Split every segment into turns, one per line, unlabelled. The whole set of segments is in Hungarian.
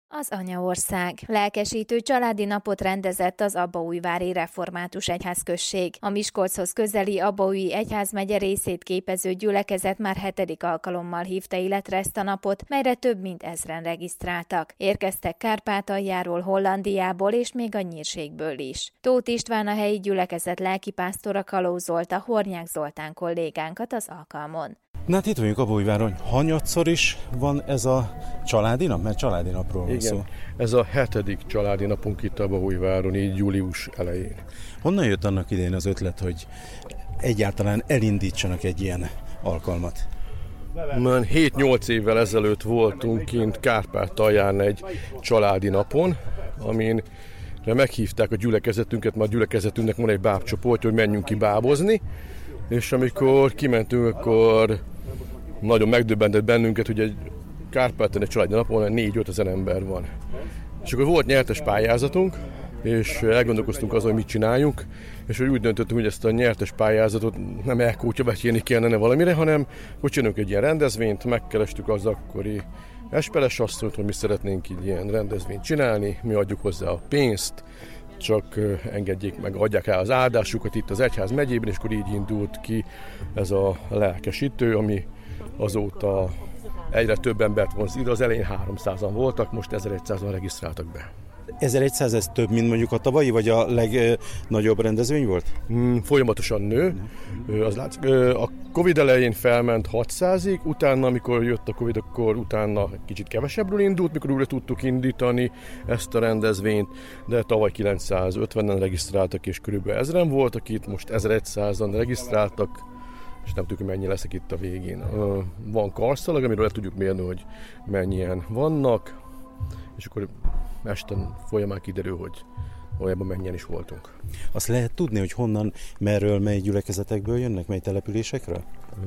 Az Anyaország lelkesítő családi napot rendezett az Abbaújvári Református Egyházközség. A Miskolchoz közeli Abbaúji egyházmegye részét képező gyülekezet már 7. alkalommal hívta életre ezt a napot, melyre több mint 1000-en regisztráltak. Érkeztek Kárpátaljáról, Hollandiából és még a Nyírségből is. Tóth István, a helyi gyülekezet lelkipásztora kalózolta Hornyák Zoltán kollégánkat az alkalmon.
Na hát itt vagyunk Abbaújváron. Hanyatszor is van ez a családi nap? Mert családi napról van szó.
Ez a 7. családi napunk itt Abbaújváron, így július elején.
Honnan jött annak idején az ötlet, hogy egyáltalán elindítsanak egy ilyen alkalmat?
7-8 évvel ezelőtt voltunk kint Kárpátalján egy családi napon, amin meghívták a gyülekezetünket, mert a gyülekezetünknek van egy bábcsoportja, hogy menjünk ki bábozni, és amikor kimentünk, akkor nagyon megdöbbentett bennünket, hogy egy Kárpátalján egy családi napon 4-5 ezer ember van. És akkor volt nyertes pályázatunk, és elgondolkoztunk azon, hogy mit csináljunk, és hogy úgy döntöttünk, hogy ezt a nyertes pályázatot nem elkútyavetjéni kellene valamire, hanem hogy csinálunk egy ilyen rendezvényt, megkerestük az akkori Esperes asszonyt, hogy mi szeretnénk így ilyen rendezvényt csinálni, mi adjuk hozzá a pénzt, csak engedjék meg, adják rá az áldásukat itt az egyház megyében, és akkor így indult ki ez a lelkesítő, ami azóta egyre több embert vonz ide. Az elején 300-an voltak, most 1100-an regisztráltak be.
1100, ez több, mint mondjuk a tavalyi, vagy a legnagyobb rendezvény volt?
Folyamatosan nő. Az látszik. A Covid elején felment 600-ig, utána, amikor jött a Covid, akkor utána kicsit kevesebbről indult, mikor újra tudtuk indítani ezt a rendezvényt, de tavaly 950-en regisztráltak, és körülbelül 1000-en voltak itt, most 1100-an regisztráltak, és nem tudjuk, mennyi leszek itt a végén. Van karszalag, amiről le tudjuk mérni, hogy mennyien vannak, és akkor este folyamán kiderül, hogy valójában mennyien is voltunk.
Azt lehet tudni, hogy honnan, merről, mely gyülekezetekből jönnek, mely településekről?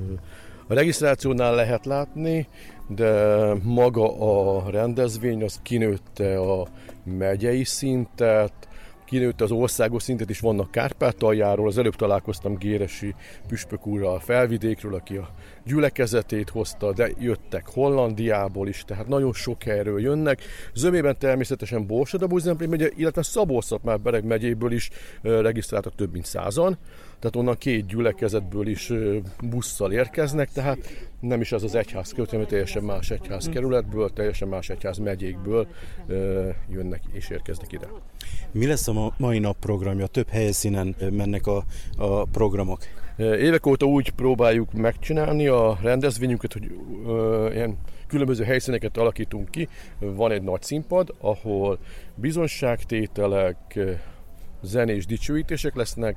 A regisztrációnál lehet látni, de maga a rendezvény az kinőtte a megyei szintet, kinőtte az országos szintet is, vannak Kárpátaljáról, az előbb találkoztam Géresi püspök úrral Felvidékről, aki a gyülekezetét hozta, de jöttek Hollandiából is, tehát nagyon sok helyről jönnek. Zömében természetesen Borsod-Abaúj-Zemplén megye, illetve Szabolcs-Szatmár-Bereg megyéből is regisztráltak több mint 100-an, tehát onnan 2 gyülekezetből is busszal érkeznek, tehát nem is az egyház kerület, hanem teljesen más egyház kerületből, teljesen más egyház megyékből jönnek és érkeznek ide.
Mi lesz a mai nap programja? Több helyszínen mennek a programok.
Évek óta úgy próbáljuk megcsinálni a rendezvényünket, hogy ilyen különböző helyszíneket alakítunk ki. Van egy nagy színpad, ahol bizonyságtételek, zenés dicsőítések lesznek.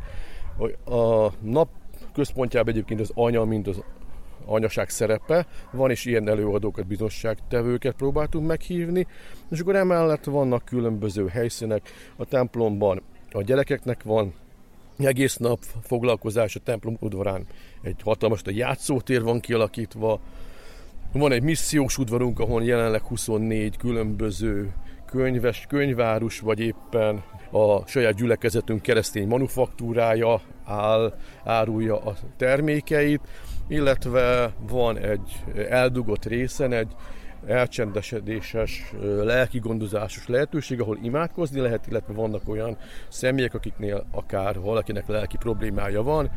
A nap központjában egyébként az anya, mint az anyaság szerepe, van is ilyen előadókat, bizonyságtevőket próbáltunk meghívni, és akkor emellett vannak különböző helyszínek. A templomban a gyerekeknek van egész nap foglalkozás, a templom udvarán egy hatalmas játszótér van kialakítva, van egy missziós udvarunk, ahol jelenleg 24 különböző könyvárus, vagy éppen a saját gyülekezetünk keresztény manufaktúrája árulja a termékeit, illetve van egy eldugott részen egy elcsendesedéses, lelkigondozásos lehetőség, ahol imádkozni lehet, illetve vannak olyan személyek, akiknél akár valakinek lelki problémája van,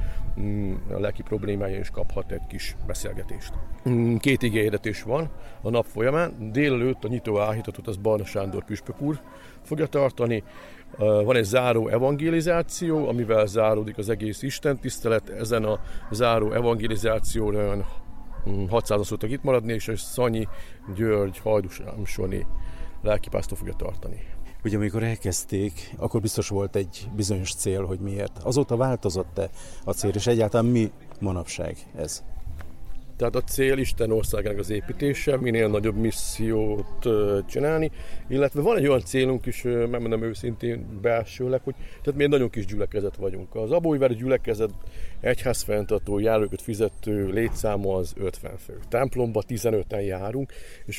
a lelki problémája is kaphat egy kis beszélgetést. 2 igehirdetés van a nap folyamán. Délelőtt a nyitó áhítatot az Barna Sándor püspök úr fogja tartani. Van egy záró evangelizáció, amivel záródik az egész istentisztelet. Ezen a záró evangelizációra olyan 600-an szoktak itt maradni, és a Szanyi György hajdúsámsoni lelkipásztor fogja tartani.
Ugye amikor elkezdték, akkor biztos volt egy bizonyos cél, hogy miért. Azóta változott-e a cél, és egyáltalán mi manapság ez?
Tehát a cél Isten országának az építése, minél nagyobb missziót csinálni, illetve van egy olyan célunk is, megmondom őszintén belsőleg, hogy tehát mi egy nagyon kis gyülekezet vagyunk. Az Abbaújvári gyülekezet egyházfenntartó, járókat fizető létszáma az 50 fő. Templomba 15-en járunk, és